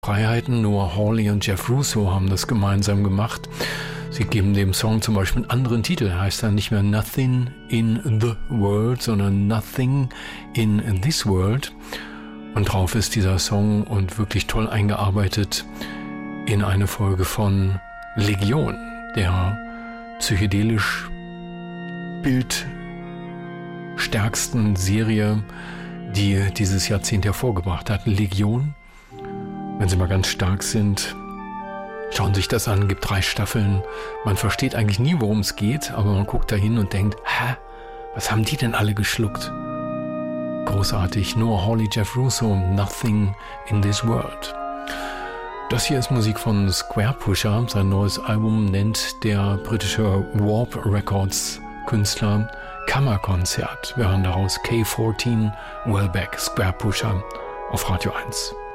Freiheiten. Noah Hawley und Jeff Russo haben das gemeinsam gemacht. Sie geben dem Song zum Beispiel einen anderen Titel. Heißt dann nicht mehr Nothing in the World, sondern Nothing in this World. Und drauf ist dieser Song und wirklich toll eingearbeitet in eine Folge von Legion, der psychedelisch bildstärksten Serie, die dieses Jahrzehnt hervorgebracht hat. Legion, wenn sie mal ganz stark sind, schauen sich das an, gibt 3 Staffeln. Man versteht eigentlich nie, worum es geht, aber man guckt da hin und denkt, was haben die denn alle geschluckt? Großartig. Noah Hawley, Jeff Russo, Nothing in this World. Das hier ist Musik von Squarepusher. Sein neues Album nennt der britische Warp Records Künstler Kammerkonzert. Wir hören daraus K14 Welbeck, Squarepusher auf Radio 1.